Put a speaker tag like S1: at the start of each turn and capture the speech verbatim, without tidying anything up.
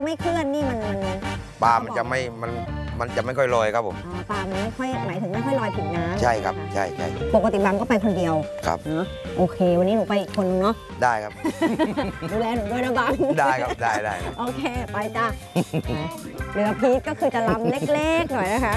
S1: ไม่เคลื่อนนี่มันมัน
S2: ปลามันจะไม่มันมันจะไม่ค่อยลอยครับผม
S1: อ๋อปลามันไม่ค่อยหมายถึงไม่ค่อยลอยผิวน้ำ
S2: ใช่ครับใช่ใช่
S1: ปกติบางก็ไปคนเดียว
S2: ครับ
S1: เนาะโอเค วันนี้หนูไปอีกคนนึงเนาะ
S2: ได้ครับ
S1: ดูแลหนูด้วยนะบาง
S2: ได้ครับได้ได้
S1: โอเค ไปจ้าเรือพีทก็คือจะลำเล็กๆหน่อยนะคะ